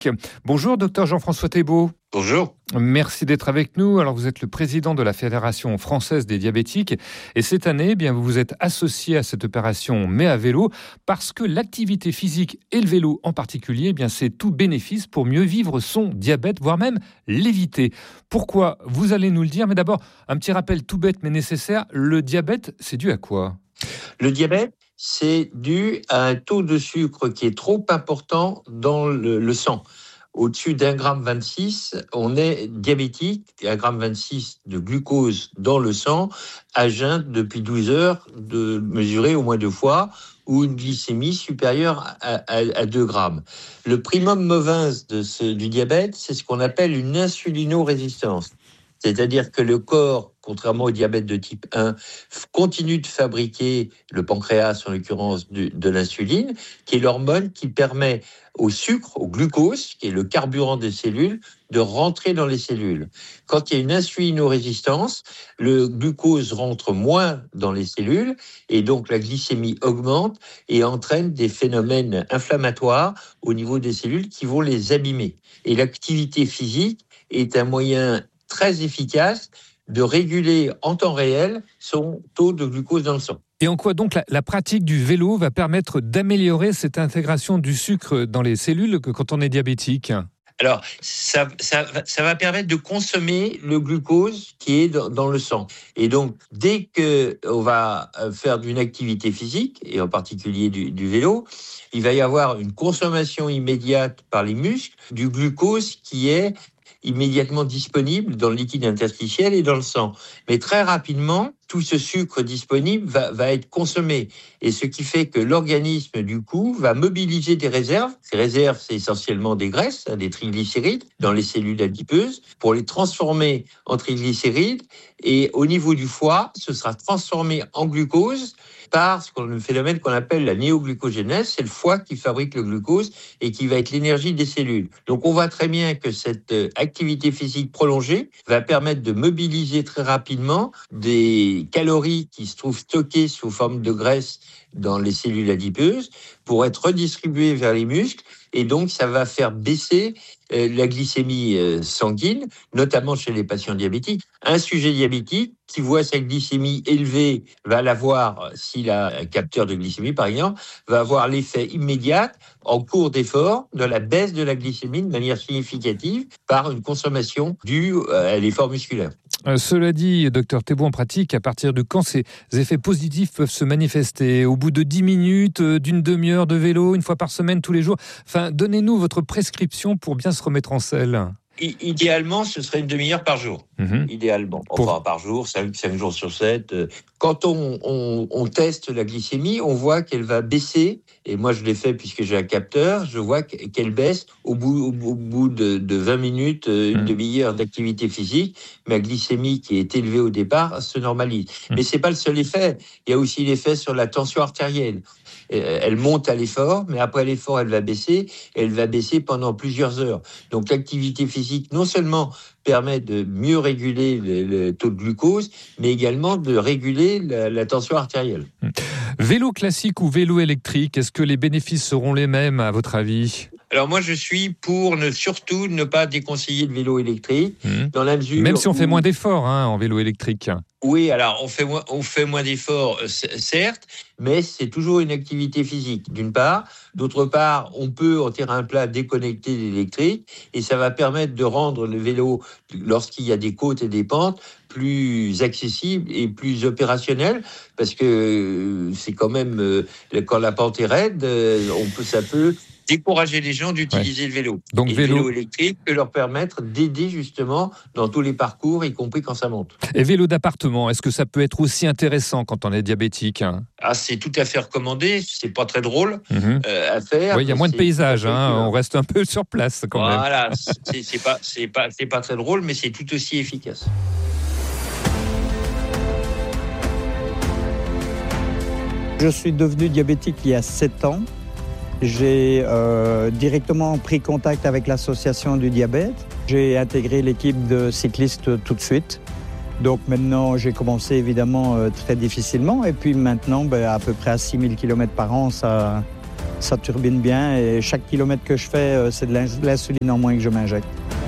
Bonjour, docteur Jean-François Thébault. Bonjour. Merci d'être avec nous. Alors, vous êtes le président de la Fédération française des diabétiques. Et cette année, vous vous êtes associé à cette opération Mais à vélo parce que l'activité physique et le vélo en particulier, c'est tout bénéfice pour mieux vivre son diabète, voire même l'éviter. Pourquoi ? Vous allez nous le dire. Mais d'abord, un petit rappel tout bête mais nécessaire. Le diabète, c'est dû à quoi ? Le diabète, c'est dû à un taux de sucre qui est trop important dans le sang. Au-dessus d'1,26 g, on est diabétique. 1,26 g de glucose dans le sang, à jeun depuis 12 heures, de mesurer au moins 2 fois, ou une glycémie supérieure à 2 grammes. Le primum movens du diabète, c'est ce qu'on appelle une insulinorésistance. C'est-à-dire que le corps, contrairement au diabète de type 1, continue de fabriquer, le pancréas en l'occurrence, de l'insuline, qui est l'hormone qui permet au sucre, au glucose, qui est le carburant des cellules, de rentrer dans les cellules. Quand il y a une insulinorésistance, le glucose rentre moins dans les cellules et donc la glycémie augmente et entraîne des phénomènes inflammatoires au niveau des cellules qui vont les abîmer. Et l'activité physique est un moyen très efficace de réguler en temps réel son taux de glucose dans le sang. Et en quoi donc la pratique du vélo va permettre d'améliorer cette intégration du sucre dans les cellules quand on est diabétique ? Alors, ça va permettre de consommer le glucose qui est dans le sang. Et donc, dès qu'on va faire d'une activité physique, et en particulier du vélo, il va y avoir une consommation immédiate par les muscles du glucose qui est immédiatement disponible dans le liquide interstitiel et dans le sang. Mais très rapidement, tout ce sucre disponible va être consommé. Et ce qui fait que l'organisme, du coup, va mobiliser des réserves. Ces réserves, c'est essentiellement des graisses, des triglycérides, dans les cellules adipeuses, pour les transformer en triglycérides. Et au niveau du foie, ce sera transformé en glucose par le phénomène qu'on appelle la néoglucogénèse. C'est le foie qui fabrique le glucose et qui va être l'énergie des cellules. Donc on voit très bien que cette activité physique prolongée va permettre de mobiliser très rapidement des calories qui se trouvent stockées sous forme de graisse dans les cellules adipeuses pour être redistribuées vers les muscles. Et donc, ça va faire baisser la glycémie sanguine, notamment chez les patients diabétiques. Un sujet diabétique qui voit sa glycémie élevée va l'avoir, s'il a un capteur de glycémie par exemple, va avoir l'effet immédiat en cours d'effort de la baisse de la glycémie de manière significative par une consommation due à l'effort musculaire. Cela dit, docteur Thébault, en pratique, à partir de quand ces effets positifs peuvent se manifester ? Au bout de 10 minutes, d'une demi-heure de vélo, une fois par semaine, tous les jours ? Enfin, donnez-nous votre prescription pour bien se remettre en selle. Idéalement, ce serait une demi-heure par jour. Idéalement. Enfin, par jour, 5 jours sur 7. Quand on teste la glycémie, on voit qu'elle va baisser. Et moi, je l'ai fait puisque j'ai un capteur. Je vois qu'elle baisse au bout de 20 minutes, une demi-heure d'activité physique. Ma glycémie, qui est élevée au départ, se normalise. Mais c'est pas le seul effet. Il y a aussi l'effet sur la tension artérielle. Elle monte à l'effort, mais après l'effort, elle va baisser. Elle va baisser pendant plusieurs heures. Donc, l'activité physique, non seulement permet de mieux réguler le taux de glucose, mais également de réguler la tension artérielle. Vélo classique ou vélo électrique, est-ce que les bénéfices seront les mêmes à votre avis ? Alors moi, je suis pour surtout ne pas déconseiller le vélo électrique, dans la mesure même si on fait moins d'efforts en vélo électrique. Oui, alors on fait moins d'efforts, certes, mais c'est toujours une activité physique, d'une part. D'autre part, on peut, en terrain plat, déconnecter l'électrique et ça va permettre de rendre le vélo, lorsqu'il y a des côtes et des pentes, plus accessible et plus opérationnel, parce que c'est quand même, quand la pente est raide, ça peut décourager les gens d'utiliser le vélo. Donc et le vélo électrique peut leur permettre d'aider justement dans tous les parcours, y compris quand ça monte. Et vélo d'appartement, est-ce que ça peut être aussi intéressant quand on est diabétique ? C'est tout à fait recommandé. C'est pas très drôle à faire. Oui, il y a moins de paysages. On reste un peu sur place quand même. Voilà, c'est pas très drôle, mais c'est tout aussi efficace. Je suis devenu diabétique il y a 7 ans. J'ai directement pris contact avec l'association du diabète. J'ai intégré l'équipe de cyclistes tout de suite. Donc maintenant, j'ai commencé évidemment très difficilement. Et puis maintenant, à peu près à 6000 km par an, ça ça turbine bien et chaque kilomètre que je fais, c'est de l'insuline en moins que je m'injecte.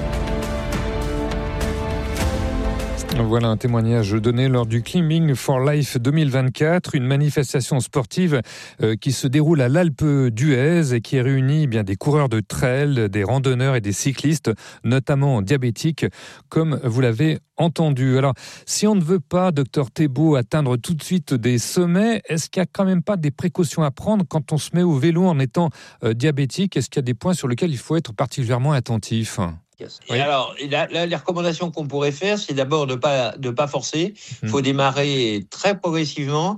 Voilà un témoignage donné lors du Climbing for Life 2024, une manifestation sportive qui se déroule à l'Alpe d'Huez et qui réunit bien des coureurs de trail, des randonneurs et des cyclistes, notamment diabétiques, comme vous l'avez entendu. Alors, si on ne veut pas, docteur Thébault, atteindre tout de suite des sommets, est-ce qu'il n'y a quand même pas des précautions à prendre quand on se met au vélo en étant diabétique? Est-ce qu'il y a des points sur lesquels il faut être particulièrement attentif? Et alors, les recommandations qu'on pourrait faire, c'est d'abord de pas forcer. Il faut démarrer très progressivement,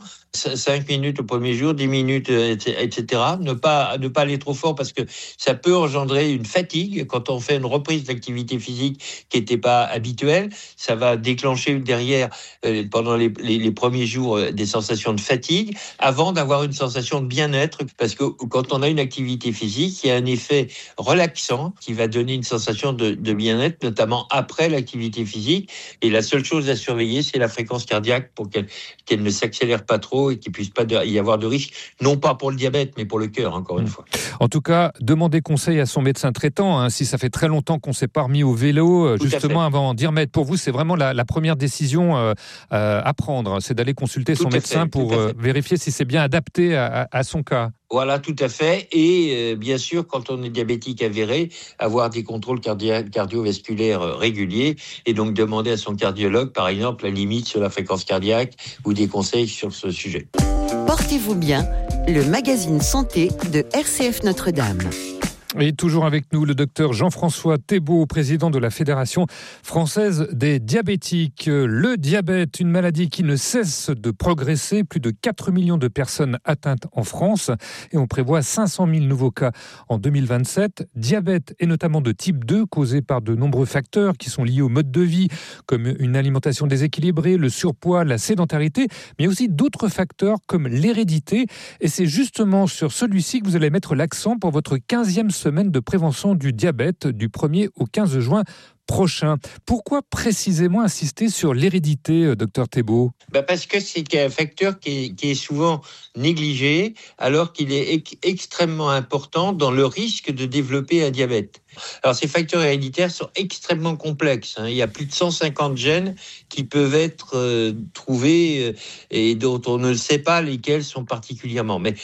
5 minutes au premier jour, 10 minutes, etc. Ne pas aller trop fort parce que ça peut engendrer une fatigue. Quand on fait une reprise d'activité physique qui n'était pas habituelle, ça va déclencher derrière, pendant les premiers jours, des sensations de fatigue avant d'avoir une sensation de bien-être. Parce que quand on a une activité physique, il y a un effet relaxant qui va donner une sensation de bien-être, notamment après l'activité physique. Et la seule chose à surveiller, c'est la fréquence cardiaque pour qu'elle ne s'accélère pas trop et qu'il ne puisse pas y avoir de risque, non pas pour le diabète, mais pour le cœur, encore une fois. En tout cas, demandez conseil à son médecin traitant, si ça fait très longtemps qu'on ne s'est pas remis au vélo, justement avant d'y remettre. Pour vous, c'est vraiment la première décision à prendre, c'est d'aller consulter son médecin pour vérifier si c'est bien adapté à son cas. Voilà, tout à fait. Et bien sûr, quand on est diabétique avéré, avoir des contrôles cardiovasculaires réguliers et donc demander à son cardiologue, par exemple, la limite sur la fréquence cardiaque ou des conseils sur ce sujet. Portez-vous bien, le magazine santé de RCF Notre-Dame. Et toujours avec nous, le docteur Jean-François Thébault, président de la Fédération française des diabétiques. Le diabète, une maladie qui ne cesse de progresser. Plus de 4 millions de personnes atteintes en France. Et on prévoit 500 000 nouveaux cas en 2027. Diabète, et notamment de type 2, causé par de nombreux facteurs qui sont liés au mode de vie, comme une alimentation déséquilibrée, le surpoids, la sédentarité, mais aussi d'autres facteurs comme l'hérédité. Et c'est justement sur celui-ci que vous allez mettre l'accent pour votre 15e semaine de prévention du diabète du 1er au 15 juin prochain. Pourquoi précisément insister sur l'hérédité, docteur Thébault ? Parce que c'est un facteur qui est souvent négligé, alors qu'il est extrêmement important dans le risque de développer un diabète. Alors, ces facteurs héréditaires sont extrêmement complexes. Il y a plus de 150 gènes qui peuvent être trouvés et dont on ne sait pas lesquels sont particulièrement. Mais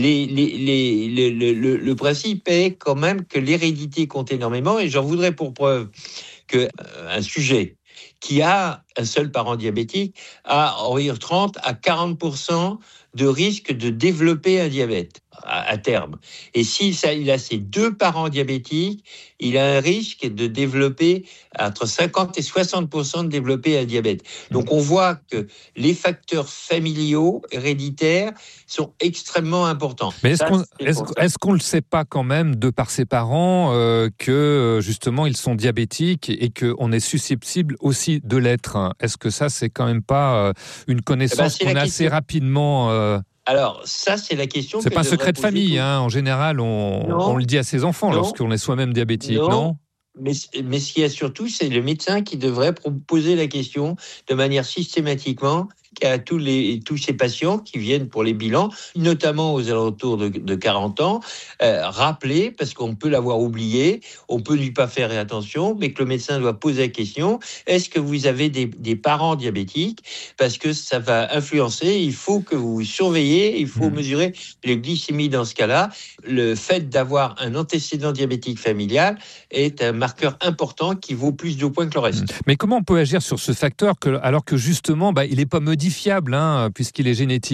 le principe est quand même que l'hérédité compte énormément. Et j'en voudrais pour preuve qu'un sujet qui a un seul parent diabétique a environ 30 à 40% de risque de développer un diabète à terme. Et s'il a ses 2 parents diabétiques, il a un risque de développer entre 50 et 60% de développer un diabète. Donc on voit que les facteurs familiaux, héréditaires, sont extrêmement importants. Mais est-ce qu'on ne le sait pas quand même, de par ses parents, que justement ils sont diabétiques et qu'on est susceptible aussi de l'être, hein ? Est-ce que ça, c'est quand même pas une connaissance qu'on a assez rapidement Alors, ça, c'est la question. C'est pas un secret de famille, en général, on le dit à ses enfants lorsqu'on est soi-même diabétique, non ? Mais ce qu'il y a surtout, c'est le médecin qui devrait poser la question de manière systématiquement à tous ces patients qui viennent pour les bilans, notamment aux alentours de 40 ans, rappeler, parce qu'on peut l'avoir oublié, on peut lui pas faire attention, mais que le médecin doit poser la question, est-ce que vous avez des parents diabétiques ? Parce que ça va influencer, il faut que vous surveillez, il faut mesurer les glycémies dans ce cas-là. Le fait d'avoir un antécédent diabétique familial est un marqueur important qui vaut plus de points que le reste. Mais comment on peut agir sur ce facteur alors que justement, il n'est pas modifiable, puisqu'il est génétique ?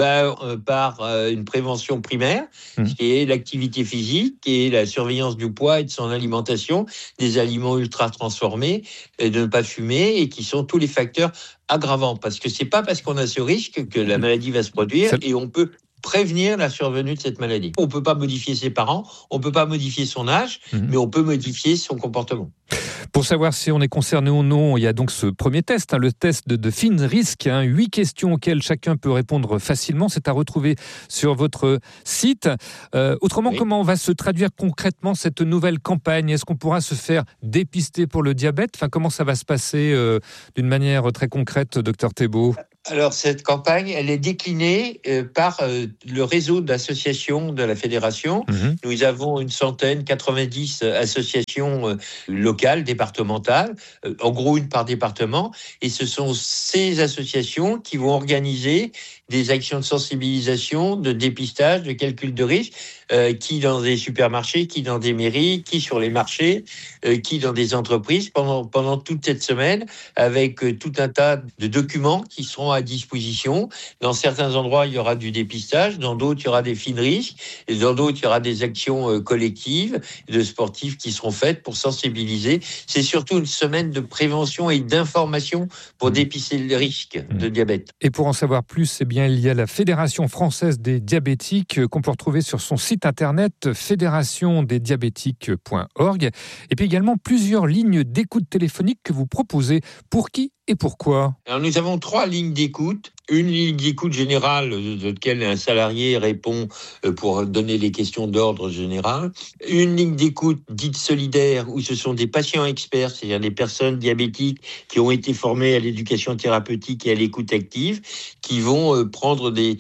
Par une prévention primaire, qui est l'activité physique, qui est la surveillance du poids et de son alimentation, des aliments ultra transformés, et de ne pas fumer, et qui sont tous les facteurs aggravants. Parce que c'est pas parce qu'on a ce risque que la maladie va se produire, et on peut prévenir la survenue de cette maladie. On ne peut pas modifier ses parents, on ne peut pas modifier son âge, mais on peut modifier son comportement. Pour savoir si on est concerné ou non, il y a donc ce premier test, le test de FINRISK, 8 questions auxquelles chacun peut répondre facilement. C'est à retrouver sur votre site. Autrement, comment va se traduire concrètement cette nouvelle campagne ? Est-ce qu'on pourra se faire dépister pour le diabète ? Comment ça va se passer d'une manière très concrète, docteur Thébault ? Alors, cette campagne, elle est déclinée par le réseau d'associations de la Fédération. Nous avons 90 associations locales, départementales, en gros une par département. Et ce sont ces associations qui vont organiser des actions de sensibilisation, de dépistage, de calcul de risque, qui dans des supermarchés, qui dans des mairies, qui sur les marchés, qui dans des entreprises, pendant toute cette semaine, avec tout un tas de documents qui seront à disposition. Dans certains endroits, il y aura du dépistage, dans d'autres, il y aura des fiches de risque, et dans d'autres, il y aura des actions collectives de sportifs qui seront faites pour sensibiliser. C'est surtout une semaine de prévention et d'information pour dépister le risque de diabète. Et pour en savoir plus, il y a la Fédération française des diabétiques qu'on peut retrouver sur son site internet fédérationdesdiabétiques.org. Et puis également plusieurs lignes d'écoute téléphonique que vous proposez. Pour qui et pourquoi ? Alors nous avons 3 lignes d'écoute. Une ligne d'écoute générale, de laquelle un salarié répond pour donner les questions d'ordre général. Une ligne d'écoute dite solidaire, où ce sont des patients experts, c'est-à-dire des personnes diabétiques qui ont été formées à l'éducation thérapeutique et à l'écoute active, qui vont prendre des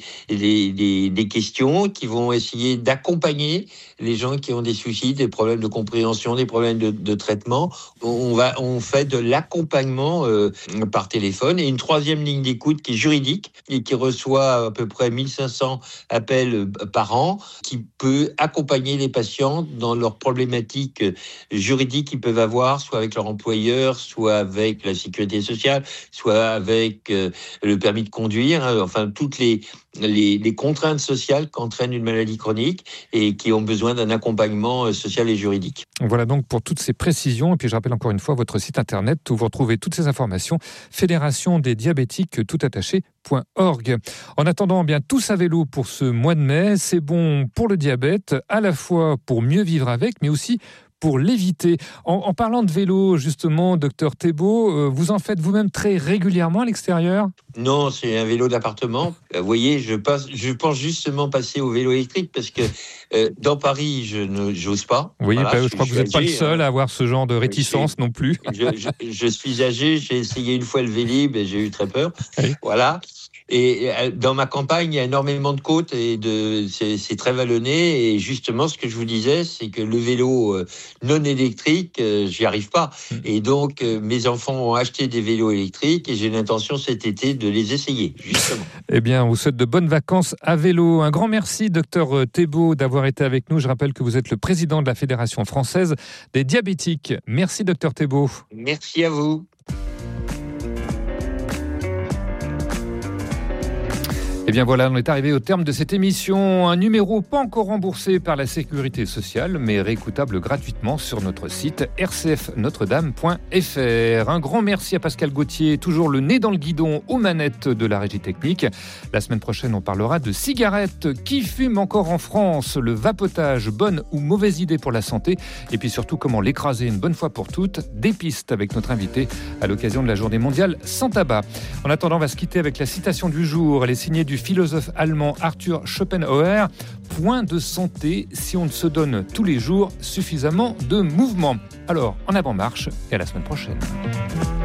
questions, qui vont essayer d'accompagner les gens qui ont des soucis, des problèmes de compréhension, des problèmes de traitement. On fait de l'accompagnement par téléphone. Et une 3e ligne d'écoute qui est juridique et qui reçoit à peu près 1500 appels par an, qui peut accompagner les patients dans leurs problématiques juridiques qu'ils peuvent avoir, soit avec leur employeur, soit avec la sécurité sociale, soit avec le permis de conduire, enfin toutes les contraintes sociales qu'entraîne une maladie chronique et qui ont besoin d'un accompagnement social et juridique. Voilà donc pour toutes ces précisions. Et puis je rappelle encore une fois votre site internet où vous retrouvez toutes ces informations, fédérationdesdiabétiques toutattaché.org. En attendant, tous à vélo pour ce mois de mai. C'est bon pour le diabète, à la fois pour mieux vivre avec, mais aussi pour l'éviter. En parlant de vélo, justement, docteur Thébault, vous en faites vous-même très régulièrement à l'extérieur ? Non, c'est un vélo d'appartement. Vous voyez, je pense justement passer au vélo électrique parce que dans Paris, j'ose pas. Oui, voilà, je crois que vous n'êtes pas le seul à avoir ce genre de réticence non plus. Je suis âgé, j'ai essayé une fois le Vélib et j'ai eu très peur. Oui. Voilà. Et dans ma campagne, il y a énormément de côtes et c'est très vallonné. Et justement, ce que je vous disais, c'est que le vélo non électrique, j'y arrive pas. Et donc, mes enfants ont acheté des vélos électriques et j'ai l'intention cet été de les essayer, justement. Eh bien, on vous souhaite de bonnes vacances à vélo. Un grand merci, docteur Thébault, d'avoir été avec nous. Je rappelle que vous êtes le président de la Fédération française des diabétiques. Merci, docteur Thébault. Merci à vous. Et bien voilà, on est arrivé au terme de cette émission. Un numéro pas encore remboursé par la Sécurité sociale, mais réécoutable gratuitement sur notre site rcfnotredame.fr. Un grand merci à Pascal Gauthier, toujours le nez dans le guidon aux manettes de la régie technique. La semaine prochaine, on parlera de cigarettes. Qui fume encore en France ? Le vapotage, bonne ou mauvaise idée pour la santé ? Et puis surtout, comment l'écraser une bonne fois pour toutes ? Des pistes avec notre invité à l'occasion de la journée mondiale sans tabac. En attendant, on va se quitter avec la citation du jour. Elle est signée du philosophe allemand Arthur Schopenhauer. Point de santé si on ne se donne tous les jours suffisamment de mouvement. Alors, en avant marche et à la semaine prochaine.